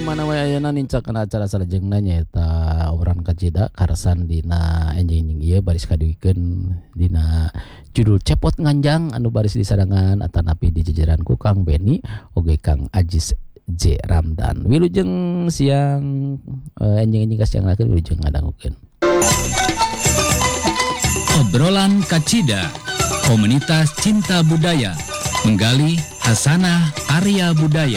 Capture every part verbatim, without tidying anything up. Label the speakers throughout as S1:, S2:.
S1: mana wae ayeuna nincakeun acara salajengna nyaeta obrolan kacida karasan dina enjing ieu baris kaduikeun dina judul Cepot Nganjang anu baris disadangan atanapi di jajaran ku Kang Beni oge Kang Ajis J Ramdan. Wilujeng siang uh, enjing-enjing kasiangakeun wilujeng ngadangukeun.
S2: Obrolan Kacida, komunitas cinta budaya, menggali hasanah Arya Budaya.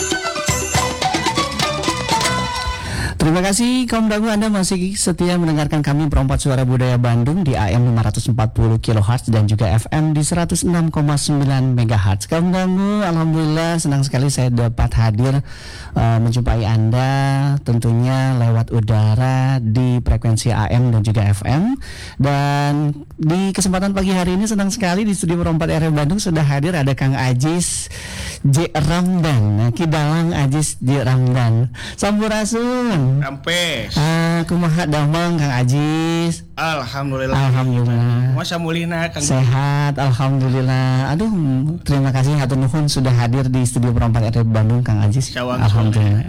S3: Terima kasih kaum dangu, Anda masih setia mendengarkan kami Perompat Suara Budaya Bandung di A M lima ratus empat puluh kilohertz dan juga F M di seratus enam koma sembilan megahertz. Kaum dangu, alhamdulillah senang sekali saya dapat hadir uh, menjumpai Anda tentunya lewat udara di frekuensi A M dan juga F M. Dan di kesempatan pagi hari ini senang sekali di studio Perompat R M Bandung sudah hadir ada Kang Ajis J Ramdan. Nah, Kidalang Ajis J Ramdan. Sampurasun.
S4: Rampes.
S3: Ah, kumaha damang Kang Ajis?
S4: Alhamdulillah.
S3: Alhamdulillah.
S4: Masa mulihna Kang.
S3: Sehat, alhamdulillah. Aduh, terima kasih hatur nuhun sudah hadir di studio Perompat R M Bandung Kang Ajis.
S4: Syawang,
S3: alhamdulillah.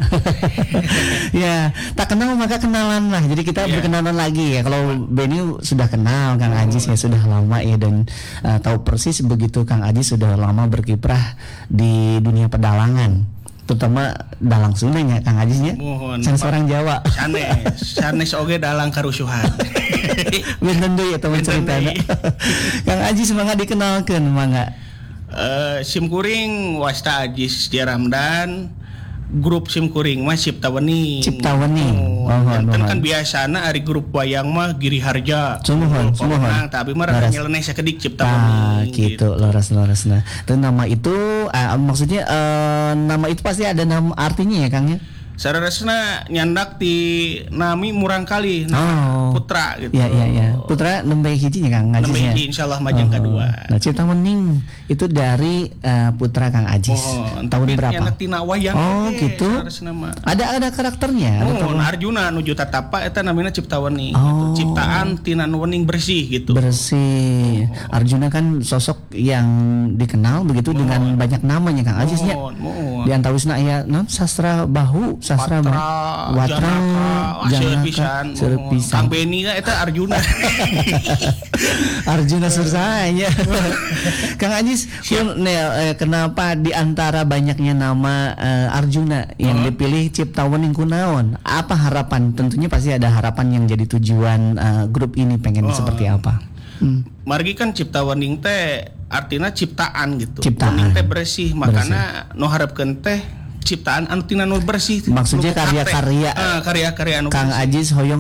S3: Ya, tak kenal maka kenalan lah. Jadi kita yeah. berkenalan lagi ya. Kalau Beni sudah kenal Kang Ajis ya sudah lama ya dan uh, tahu persis begitu Kang Ajis sudah lama berkiprah di dunia pedalangan. Terutama dalang Sundanya Kang Ajisnya.
S4: Mohon.
S3: Sang seorang Jawa.
S4: Sanes, sanes oge dalang karusuhan.
S3: Benten deui ya teman ceritana. Kang Ajis mangga dikenalkeun mangga.
S4: Uh, sim kuring wasta Ajis J Ramdan. Grup sim kuring mah Cipta Wening.
S3: Cipta Wening.
S4: Oh, kan kan biasana ari grup wayang mah Giri Harja.
S3: Sumuhun, sumuhun.
S4: Tapi mah rada nyeleneh sakedik Cipta
S3: ah,
S4: Wening.
S3: gitu, loras-lorasna. Dan nama itu uh, maksudnya uh, nama itu pasti ada nama artinya ya, Kang ya?
S4: Sararasna nyandak di nami murang kali
S3: oh.
S4: nah, Putra gitu.
S3: Iya iya iya. Putra nembe hijinya Kang Ajis.
S4: Nembe hiji insyaallah majeng oh. kedua.
S3: Nah, Cipta Wening itu dari uh, putra Kang Ajis. Oh, tahun berapa?
S4: Nyandak tina wayang.
S3: Oh, gitu. Ada ada karakternya.
S4: Oh, ada Arjuna nuju tatapa eta namina Cipta Wening
S3: oh.
S4: gitu. Ciptaan tina wening bersih gitu.
S3: Bersih. Oh. Arjuna kan sosok yang dikenal begitu mohon. Dengan banyak namanya Kang Ajisnya. Di antawisna aya non sastra bahu sastra
S4: Watra,
S3: Watra,
S4: Janaka,
S3: Serpisan.
S4: Kang Beni eta Arjuna.
S3: Arjuna Sursanya. Kang Ajis, ne, kenapa di antara banyaknya nama uh, Arjuna yang uh-huh. dipilih Cipta Wening kunaon? Apa harapan? Tentunya pasti ada harapan yang jadi tujuan uh, grup ini pengen uh-huh. seperti apa?
S4: Hmm. Margi kan Cipta Wening teh artinya ciptaan gitu.
S3: Ciptaan.
S4: Wening teh bersih, makanya no harapkeun teh ciptaan anu tina nu bersih.
S3: Maksudnya karya-karya
S4: uh, karya-karya anu
S3: Kang
S4: bersih.
S3: Ajis hoyong